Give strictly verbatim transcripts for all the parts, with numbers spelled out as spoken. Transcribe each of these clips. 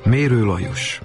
Mérő Lajos.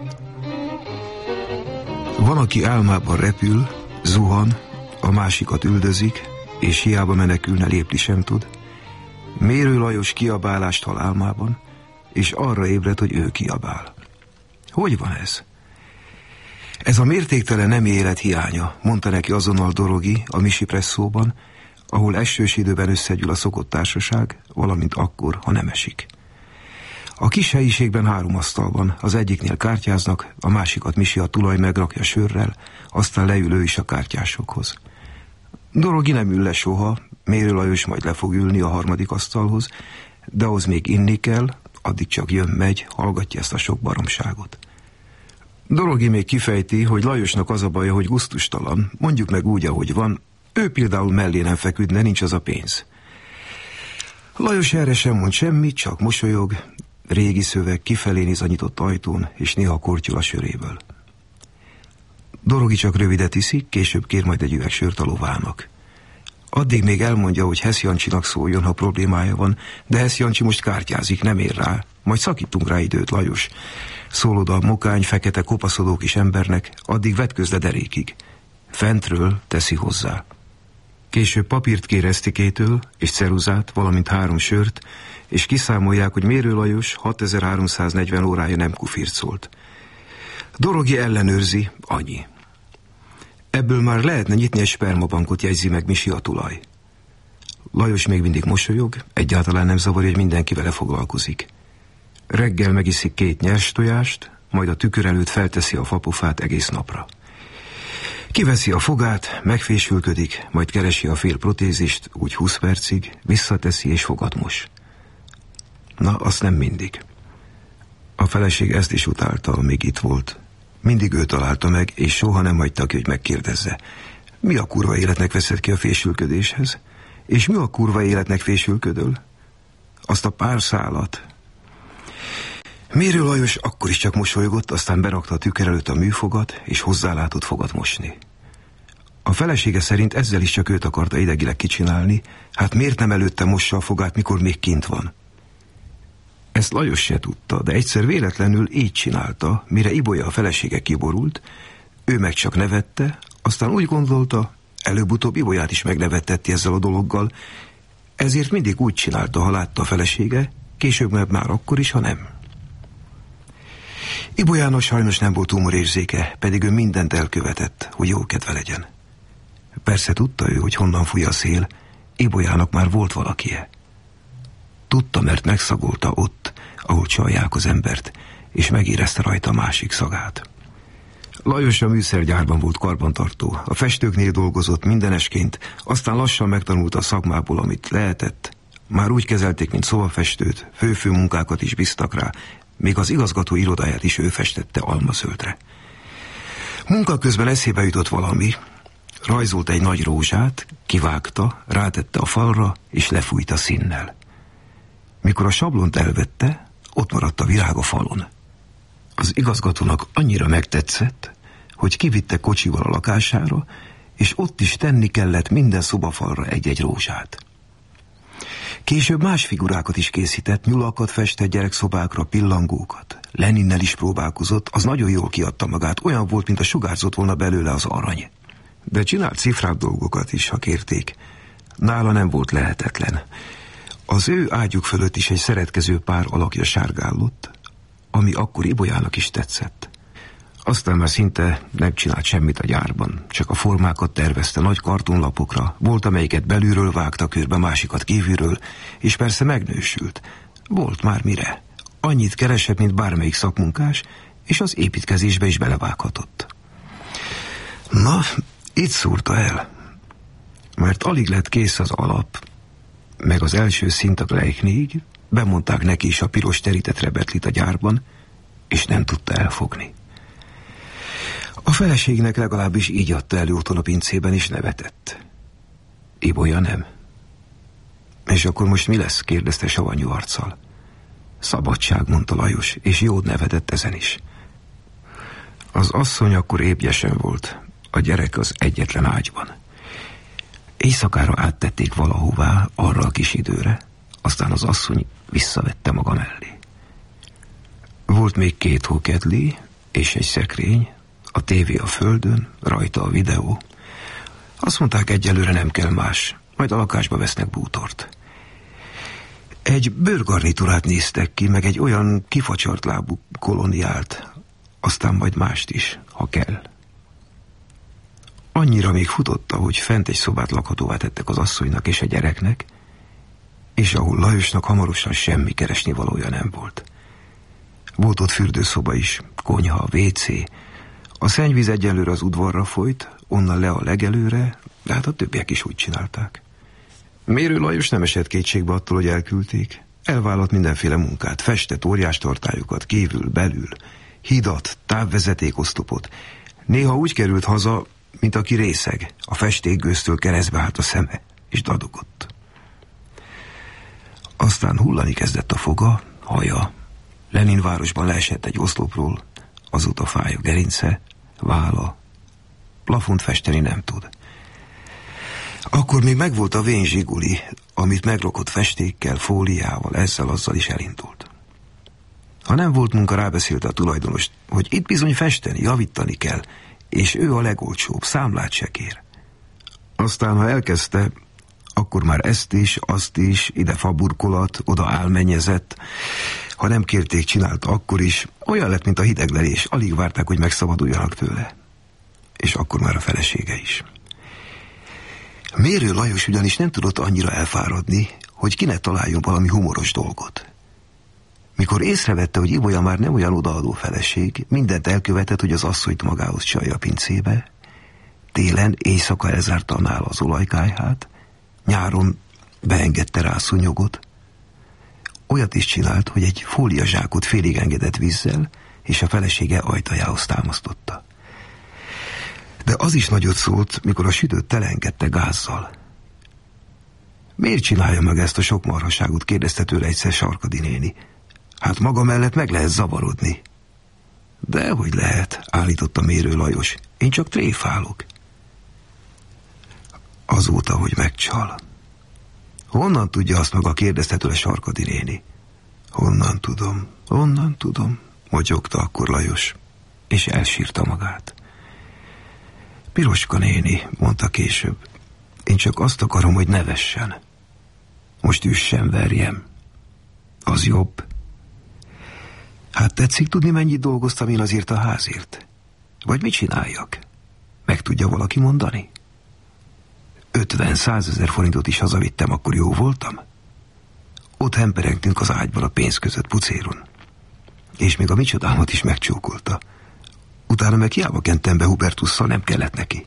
Van, aki álmában repül, zuhan, a másikat üldözik, és hiába menekülne, lépni sem tud. Mérő Lajos kiabálást hall álmában, és arra ébred, hogy ő kiabál. Hogy van ez? Ez a mértéktelen nemi élet hiánya, mondta neki azonnal Dorogi a Misi Presszóban, ahol esős időben összegyűl a szokott társaság, valamint akkor, ha nem esik. A kis helyiségben három asztal van, az egyiknél kártyáznak, a másikat Misi a tulaj megrakja sörrel, aztán leül ő is a kártyásokhoz. Dorogi nem ül le soha, Mérő Lajos majd le fog ülni a harmadik asztalhoz, de ahhoz még inni kell, addig csak jön-megy, hallgatja ezt a sok baromságot. Dorogi még kifejti, hogy Lajosnak az a baja, hogy gusztustalan, mondjuk meg úgy, ahogy van, ő például mellé nem feküdne, nincs az a pénz. Lajos erre sem mond semmit, csak mosolyog, régi szöveg, kifelé néz a nyitott ajtón, és néha kortyol a söréből. Dorogi csak rövidet iszik, később kér majd egy üveg sört a lovának. Addig még elmondja, hogy Hesz Jancsinak szóljon, ha problémája van, de Hesz Jancsi most kártyázik, nem ér rá, majd szakítunk rá időt, Lajos. Szólod a mokány, fekete, kopaszodó kis embernek, addig vetközd derékig. Fentről teszi hozzá. Később papírt kér Esztikétől, és ceruzát, valamint három sört, és kiszámolják, hogy Mérő Lajos hatezer-háromszáznegyven órája nem kufircolt. Dorogi ellenőrzi, annyi. Ebből már lehetne nyitni egy spermabankot, jegyzi meg Misi a tulaj. Lajos még mindig mosolyog, egyáltalán nem zavarja, hogy mindenki vele foglalkozik. Reggel megiszik két nyers tojást, majd a tükör előtt felteszi a fapofát egész napra. Kiveszi a fogát, megfésülködik, majd keresi a fél protézist, úgy húsz percig, visszateszi és fogat mos. Na, azt nem mindig. A feleség ezt is utálta, amíg itt volt. Mindig ő találta meg, és soha nem hagyta ki, hogy megkérdezze. Mi a kurva életnek veszed ki a fésülködéshez? És mi a kurva életnek fésülködöl? Azt a pár szálat. Mérő Lajos akkor is csak mosolygott, aztán berakta a tükör előtt a műfogat, és hozzálátott fogat mosni. A felesége szerint ezzel is csak őt akarta idegileg kicsinálni, hát miért nem előtte mossa a fogát, mikor még kint van? Ezt Lajos se tudta, de egyszer véletlenül így csinálta, mire Ibolya a felesége kiborult, ő meg csak nevette, aztán úgy gondolta, előbb-utóbb Ibolyát is megnevettetti ezzel a dologgal, ezért mindig úgy csinálta, ha látta a felesége, később meg már akkor is, ha nem. Ibolyának sajnos nem volt humorérzéke, pedig ő mindent elkövetett, hogy jó kedve legyen. Persze tudta ő, hogy honnan fúj a szél, Ibolyának már volt valakie. Tudta, mert megszagolta ott, ahol csalják az embert, és megérezte rajta a másik szagát. Lajos a műszergyárban volt karbantartó, a festőknél dolgozott mindenesként, aztán lassan megtanulta a szakmából, amit lehetett. Már úgy kezelték, mint szobafestőt, fő-fő munkákat is bíztak rá, még az igazgató irodáját is ő festette almazöldre. Munka közben eszébe jutott valami, rajzolt egy nagy rózsát, kivágta, rátette a falra, és lefújta színnel. Mikor a sablont elvette, ott maradt a virág a falon. Az igazgatónak annyira megtetszett, hogy kivitte kocsival a lakására, és ott is tenni kellett minden szobafalra egy-egy rózsát. Később más figurákat is készített, nyulakat festett gyerekszobákra, pillangókat. Leninnel is próbálkozott, az nagyon jól kiadta magát, olyan volt, mint a sugárzott volna belőle az arany. De csinált cifrább dolgokat is, ha kérték. Nála nem volt lehetetlen. Az ő ágyuk fölött is egy szeretkező pár alakja sárgállott, ami akkor Ibolyának is tetszett. Aztán már szinte nem csinált semmit a gyárban, csak a formákat tervezte nagy kartonlapokra, volt amelyiket belülről vágta körbe, másikat kívülről, és persze megnősült. Volt már mire. Annyit keresett, mint bármelyik szakmunkás, és az építkezésbe is belevághatott. Na, itt szúrta el, mert alig lett kész az alap, meg az első szint a Gleichnig, bemondták neki is a piros terített rebetlit a gyárban, és nem tudta elfogni. A feleségnek legalábbis így adta elő otthon a pincében, és nevetett. Ibolya nem. És akkor most mi lesz? Kérdezte savanyú arccal. Szabadság, mondta Lajos, és jót nevetett ezen is. Az asszony akkor ébgyesen volt, a gyerek az egyetlen ágyban. Éjszakára áttették valahová, arra a kis időre, aztán az asszony visszavette maga mellé. Volt Volt még két hókedli és egy szekrény, a tévé a földön, rajta a videó. Azt mondták, egyelőre nem kell más, majd a lakásba vesznek bútort. Egy bőrgarnitúrát néztek ki, meg egy olyan kifacsart lábú kolóniát, aztán majd mást is, ha kell. Annyira még futotta, hogy fent egy szobát lakhatóvá tettek az asszonynak és a gyereknek, és ahol Lajosnak hamarosan semmi keresnivalója nem volt. Volt ott fürdőszoba is, konyha, vécé. A szennyvíz egyelőre az udvarra folyt, onnan le a legelőre, de hát a többiek is úgy csinálták. Mérő Lajos nem esett kétségbe attól, hogy elküldték. Elvállalt mindenféle munkát, festett óriástartályokat kívül, belül, hidat, távvezetékosztopot. Néha úgy került haza, mint aki részeg, a festékgőztől keresztbe állt a szeme, és dadogott. Aztán hullani kezdett a foga, haja. Leninvárosban leesett egy oszlopról, azóta fáj a gerince, válla. Plafont festeni nem tud. Akkor még megvolt a vén zsiguli, amit meglokott festékkel, fóliával, ezzel-azzal is elindult. Ha nem volt munka, rábeszélte a tulajdonost, hogy itt bizony festeni, javítani kell, és ő a legolcsóbb, számlát se kér. Aztán, ha elkezdte, akkor már ezt is, azt is, ide faburkolat, oda álmennyezett. Ha nem kérték, csinálta akkor is. Olyan lett, mint a hideglelés, alig várták, hogy megszabaduljanak tőle. És akkor már a felesége is. Mérő Lajos ugyanis nem tudott annyira elfáradni, hogy ki ne találjon valami humoros dolgot. Mikor észrevette, hogy Ibolya már nem olyan odaadó feleség, mindent elkövetett, hogy az asszonyt magához csalja a pincébe, télen éjszaka elzárta a nála az olajkályhát, nyáron beengedte rá a szúnyogot, olyat is csinált, hogy egy fóliazsákot félig engedett vízzel, és a felesége ajtajához támasztotta. De az is nagyot szólt, mikor a sütőt teleengedte gázzal. Miért csinálja meg ezt a sok marhaságot, kérdezte tőle egyszer Sarkadi néni. Hát maga mellett meg lehet zavarodni. Dehogy lehet, állította Mérő Lajos. Én csak tréfálok. Azóta, hogy megcsal. Honnan tudja azt maga, kérdezte tőle Sarkadi néni. Honnan tudom, honnan tudom, motyogta akkor Lajos, és elsírta magát. Piroska néni, mondta később, én csak azt akarom, hogy ne vessen. Most üssen, verjem. Az jobb. Hát tetszik tudni, mennyit dolgoztam én azért a házért? Vagy mit csináljak? Meg tudja valaki mondani? Ötven, százezer forintot is hazavittem, akkor jó voltam? Ott hemperengtünk az ágyban a pénz között pucéron. És még a micsodámat is megcsókolta. Utána meg hiába kentem be Hubertusszal, nem kellett neki.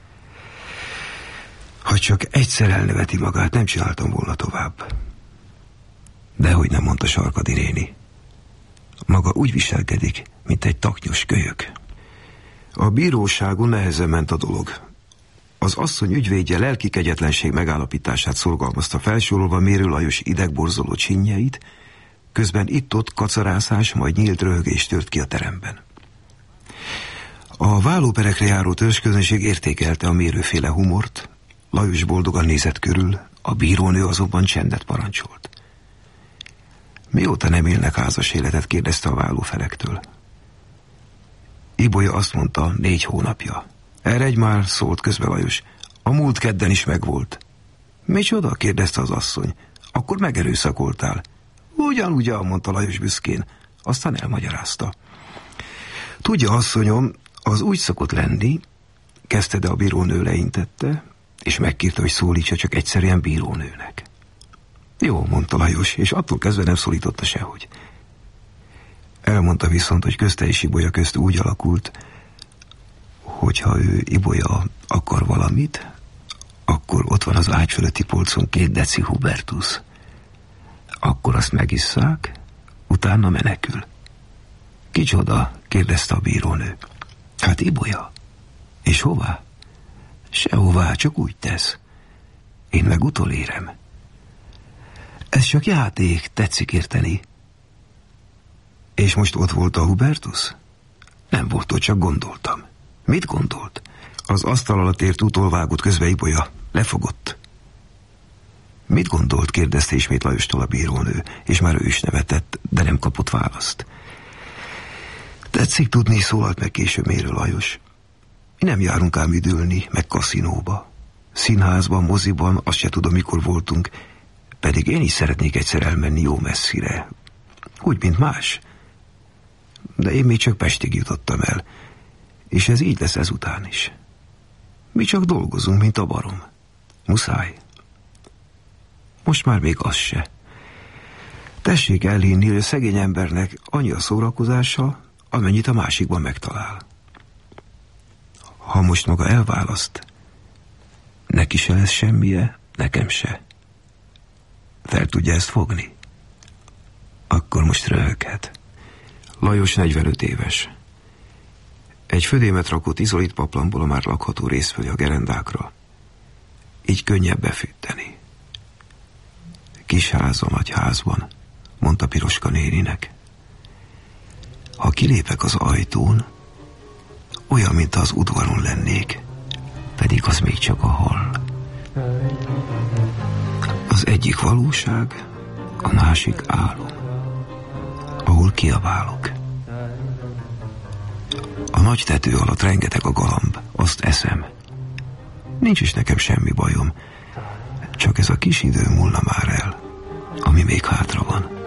Ha csak egyszer elneveti magát, nem csináltam volna tovább. Dehogy nem, mondta Sarkadi néni. Maga úgy viselkedik, mint egy taknyos kölyök. A bíróságon nehezen ment a dolog. Az asszony ügyvédje lelki kegyetlenség megállapítását szorgalmazta, felsorolva Mérő Lajos idegborzoló csinyeit, közben itt-ott kacarászás, majd nyílt röhögés tört ki a teremben. A vállóperekre járó törzsközönség értékelte a Mérőféle humort, Lajos boldogan nézett körül, a bírónő azonban csendet parancsolt. Mióta nem élnek házas életet, kérdezte a vállófelektől. Ibolya azt mondta, négy hónapja. Eredj már, szólt közbe Lajos. A múlt kedden is megvolt. Micsoda? Kérdezte az asszony. Akkor megerőszakoltál. Ugyan, ugyan, mondta Lajos büszkén. Aztán elmagyarázta. Tudja, asszonyom, az úgy szokott lenni, kezdte, de a bírónő leintette, és megkérte, hogy szólítsa csak egyszerűen bírónőnek. Jó, mondta Lajos, és attól kezdve nem szólította sehogy. Elmondta viszont, hogy közte és Ibolya közt úgy alakult, hogyha ő, Ibolya, akar valamit, akkor ott van az ágy fölötti polcon két deci Hubertus. Akkor azt megisszák, utána menekül. Kicsoda? Kérdezte a bírónő. Hát Ibolya. És hová? Sehová, csak úgy tesz. Én meg utolérem. Ez csak játék, tetszik érteni. És most ott volt a Hubertus? Nem volt ott, csak gondoltam. Mit gondolt? Az asztal alatt ért utolvágott közbe Ibolya. Lefogott. Mit gondolt? Kérdezte ismét Lajostól a bírónő, és már ő is nevetett, de nem kapott választ. Tetszik tudni, szólalt meg később Mérő Lajos. Mi nem járunk ám üdülni, meg kaszinóba. Színházban, moziban, azt se tudom, mikor voltunk, pedig én is szeretnék egyszer elmenni jó messzire. Úgy, mint más. De én még csak Pestig jutottam el, és ez így lesz ezután is. Mi csak dolgozunk, mint a barom. Muszáj. Most már még az se. Tessék elhinni, hogy a szegény embernek annyi a szórakozása, amennyit a másikban megtalál. Ha most maga elválaszt, neki se lesz semmije, nekem se. Fel tudja ezt fogni? Akkor most röhöghet. Lajos negyvenöt éves. Egy födémet rakott izolit paplanból a már lakható rész fölé a gerendákra. Így könnyebb befűteni. Kis ház a nagy házban, mondta Piroska néninek. Ha kilépek az ajtón, olyan, mint az udvaron lennék, pedig az még csak a hal. Az egyik valóság, a másik álom, ahol kiabálok. A nagy tető alatt rengeteg a galamb, azt eszem. Nincs is nekem semmi bajom, csak ez a kis idő múlna már el, ami még hátra van.